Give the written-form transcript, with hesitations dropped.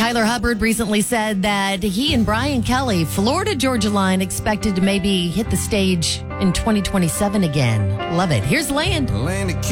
Tyler Hubbard recently said that he and Brian Kelly, Florida Georgia Line, expected to maybe hit the stage in 2027 again. Love it. Here's Land.